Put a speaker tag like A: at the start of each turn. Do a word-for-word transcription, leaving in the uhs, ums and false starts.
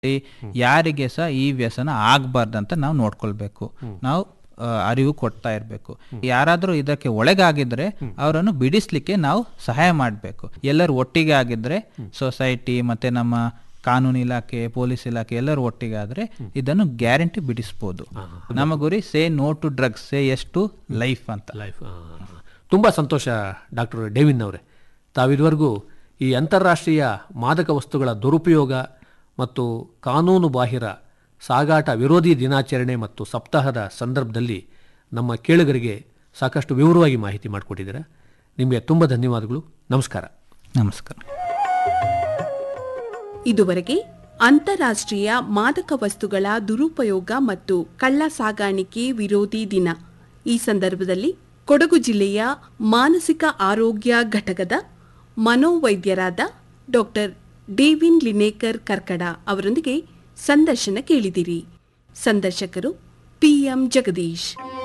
A: ಯಾರಿಗೆ ಸಹ ಈ ವ್ಯಸನ ಆಗಬಾರ್ದಂತ ನಾವು ನೋಡ್ಕೊಳ್ಬೇಕು. ನಾವು ಅರಿವು ಕೊಡ್ತಾ ಇರಬೇಕು. ಯಾರಾದರೂ ಇದಕ್ಕೆ ಒಳಗಾಗಿದ್ರೆ ಅವರನ್ನು ಬಿಡಿಸ್ಲಿಕ್ಕೆ ನಾವು ಸಹಾಯ ಮಾಡಬೇಕು. ಎಲ್ಲರೂ ಒಟ್ಟಿಗೆ ಆಗಿದ್ರೆ ಸೊಸೈಟಿ ಮತ್ತೆ ನಮ್ಮ ಕಾನೂನು ಇಲಾಖೆ, ಪೊಲೀಸ್ ಇಲಾಖೆ ಎಲ್ಲರೂ ಒಟ್ಟಿಗೆ ಆದರೆ ಇದನ್ನು ಗ್ಯಾರಂಟಿ ಬಿಡಿಸ್ಬೋದು. ನಮ್ಮ ಗುರಿ say no to drugs, say yes to life ಅಂತ.
B: ಲೈಫ್ ತುಂಬ ಸಂತೋಷ ಡಾಕ್ಟರ್ ಡೇವಿನ್ ಅವರೇ. ತಾವಿದುವರೆಗೂ ಈ ಅಂತಾರಾಷ್ಟ್ರೀಯ ಮಾದಕ ವಸ್ತುಗಳ ದುರುಪಯೋಗ ಮತ್ತು ಕಾನೂನು ಬಾಹಿರ ಸಾಗಾಟ ವಿರೋಧಿ ದಿನಾಚರಣೆ ಮತ್ತು ಸಪ್ತಾಹದ ಸಂದರ್ಭದಲ್ಲಿ ನಮ್ಮ ಕೇಳುಗರಿಗೆ ಸಾಕಷ್ಟು ವಿವರವಾಗಿ ಮಾಹಿತಿ ಮಾಡಿಕೊಟ್ಟಿದ್ದೀರಾ. ನಿಮಗೆ ತುಂಬ ಧನ್ಯವಾದಗಳು. ನಮಸ್ಕಾರ.
A: ನಮಸ್ಕಾರ.
C: ಇದುವರೆಗೆ ಅಂತಾರಾಷ್ಟ್ರೀಯ ಮಾದಕ ವಸ್ತುಗಳ ದುರುಪಯೋಗ ಮತ್ತು ಕಳ್ಳ ಸಾಗಾಣಿಕೆ ವಿರೋಧಿ ದಿನ ಈ ಸಂದರ್ಭದಲ್ಲಿ ಕೊಡಗು ಜಿಲ್ಲೆಯ ಮಾನಸಿಕ ಆರೋಗ್ಯ ಘಟಕದ ಮನೋವೈದ್ಯರಾದ ಡಾಕ್ಟರ್ ಡೇವಿನ್ ಲಿನೇಕರ್ ಕರ್ಕಡ ಅವರೊಂದಿಗೆ ಸಂದರ್ಶನ ಕೇಳಿದಿರಿ. ಸಂದರ್ಶಕರು ಪಿಎಂ ಜಗದೀಶ್.